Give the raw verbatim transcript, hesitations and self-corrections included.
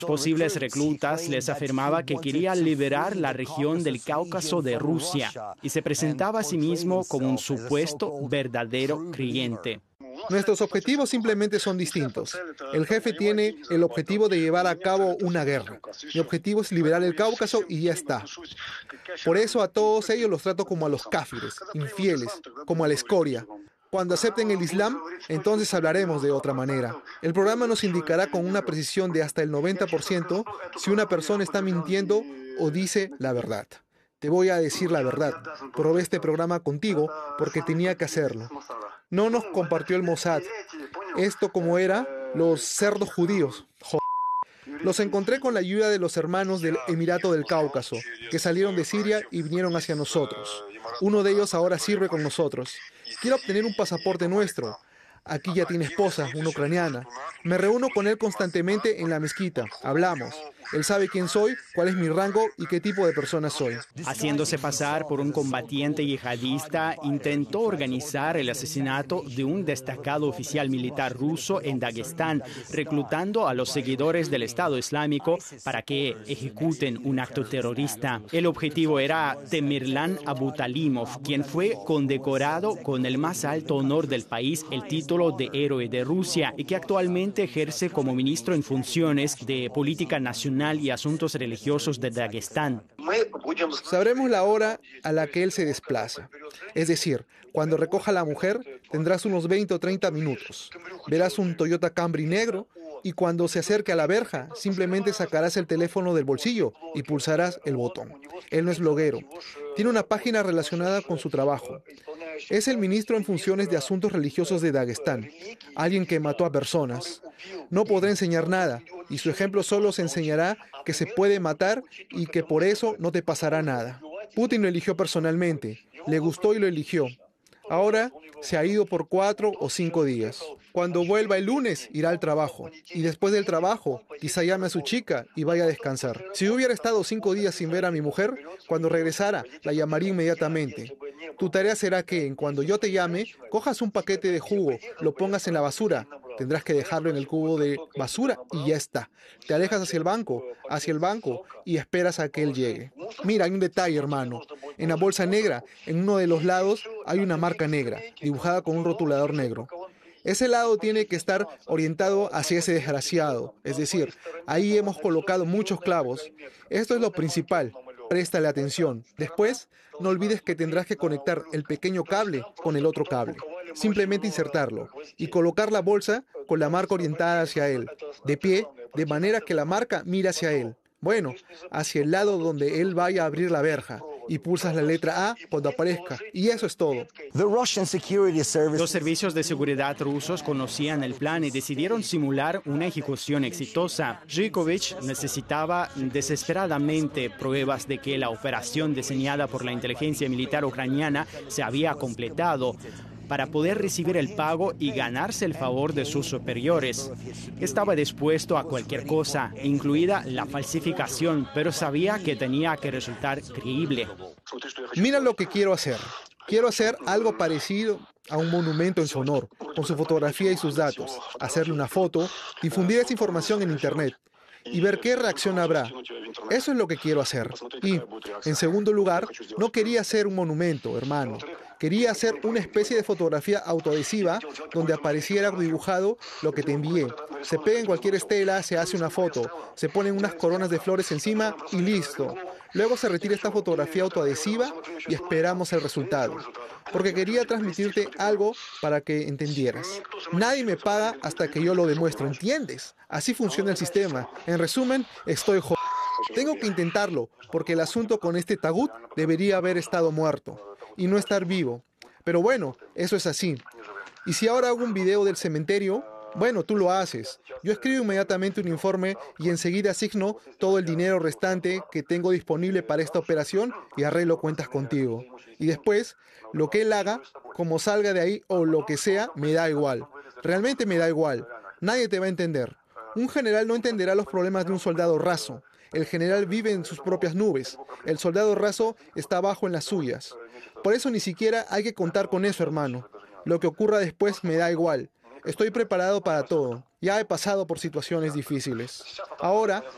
Posibles reclutas les afirmaba que quería liberar la región del Cáucaso de Rusia y se presentaba a sí mismo como un supuesto verdadero creyente. Nuestros objetivos simplemente son distintos. El jefe tiene el objetivo de llevar a cabo una guerra. Mi objetivo es liberar el Cáucaso y ya está. Por eso a todos ellos los trato como a los cáfires, infieles, como a la escoria. Cuando acepten el Islam, entonces hablaremos de otra manera. El programa nos indicará con una precisión de hasta el noventa por ciento si una persona está mintiendo o dice la verdad. Te voy a decir la verdad. Probé este programa contigo porque tenía que hacerlo. No nos compartió el Mossad. Esto como era, los cerdos judíos. Joder. Los encontré con la ayuda de los hermanos del Emirato del Cáucaso, que salieron de Siria y vinieron hacia nosotros. Uno de ellos ahora sirve con nosotros. Quiero obtener un pasaporte nuestro. Aquí ya tiene esposa, una ucraniana. Me reúno con él constantemente en la mezquita. Hablamos. Él sabe quién soy, cuál es mi rango y qué tipo de persona soy. Haciéndose pasar por un combatiente yihadista, intentó organizar el asesinato de un destacado oficial militar ruso en Dagestán, reclutando a los seguidores del Estado Islámico para que ejecuten un acto terrorista. El objetivo era Temirlan Abutalimov, quien fue condecorado con el más alto honor del país, el título de Héroe de Rusia, y que actualmente ejerce como ministro en funciones de Política Nacional y Asuntos Religiosos de Dagestán. Sabremos la hora a la que él se desplaza. Es decir, cuando recoja a la mujer, tendrás unos veinte o treinta minutos. Verás un Toyota Camry negro y cuando se acerque a la verja, simplemente sacarás el teléfono del bolsillo y pulsarás el botón. Él no es bloguero. Tiene una página relacionada con su trabajo. Es el ministro en funciones de Asuntos Religiosos de Dagestán, alguien que mató a personas. No podrá enseñar nada, y su ejemplo solo se enseñará que se puede matar y que por eso no te pasará nada. Putin lo eligió personalmente, le gustó y lo eligió. Ahora se ha ido por cuatro o cinco días. Cuando vuelva el lunes, irá al trabajo. Y después del trabajo, quizá llame a su chica y vaya a descansar. Si hubiera estado cinco días sin ver a mi mujer, cuando regresara, la llamaría inmediatamente. Tu tarea será que, en cuando yo te llame, cojas un paquete de jugo, lo pongas en la basura. Tendrás que dejarlo en el cubo de basura y ya está. Te alejas hacia el banco, hacia el banco y esperas a que él llegue. Mira, hay un detalle, hermano. En la bolsa negra, en uno de los lados, hay una marca negra, dibujada con un rotulador negro. Ese lado tiene que estar orientado hacia ese desgraciado. Es decir, ahí hemos colocado muchos clavos. Esto es lo principal. Préstale atención. Después, no olvides que tendrás que conectar el pequeño cable con el otro cable. Simplemente insertarlo y colocar la bolsa con la marca orientada hacia él, de pie, de manera que la marca mire hacia él. Bueno, hacia el lado donde él vaya a abrir la verja. Y pulsas la letra A cuando aparezca. Y eso es todo. Los servicios de seguridad rusos conocían el plan y decidieron simular una ejecución exitosa. Zhikovich necesitaba desesperadamente pruebas de que la operación diseñada por la inteligencia militar ucraniana se había completado, para poder recibir el pago y ganarse el favor de sus superiores. Estaba dispuesto a cualquier cosa, incluida la falsificación, pero sabía que tenía que resultar creíble. Mira lo que quiero hacer. Quiero hacer algo parecido a un monumento en su honor, con su fotografía y sus datos, hacerle una foto, difundir esa información en Internet y ver qué reacción habrá. Eso es lo que quiero hacer. Y, en segundo lugar, no quería hacer un monumento, hermano. Quería hacer una especie de fotografía autoadhesiva donde apareciera dibujado lo que te envié. Se pega en cualquier estela, se hace una foto, se ponen unas coronas de flores encima y listo. Luego se retira esta fotografía autoadhesiva y esperamos el resultado. Porque quería transmitirte algo para que entendieras. Nadie me paga hasta que yo lo demuestro, ¿entiendes? Así funciona el sistema. En resumen, estoy jodido. Tengo que intentarlo, porque el asunto con este Tagut debería haber estado muerto y no estar vivo. Pero bueno, eso es así. Y si ahora hago un video del cementerio, bueno, tú lo haces. Yo escribo inmediatamente un informe y enseguida asigno todo el dinero restante que tengo disponible para esta operación y arreglo cuentas contigo. Y después, lo que él haga, como salga de ahí o lo que sea, me da igual. Realmente me da igual. Nadie te va a entender. Un general no entenderá los problemas de un soldado raso. El general vive en sus propias nubes. El soldado raso está abajo en las suyas. Por eso ni siquiera hay que contar con eso, hermano. Lo que ocurra después me da igual. Estoy preparado para todo. Ya he pasado por situaciones difíciles. Ahora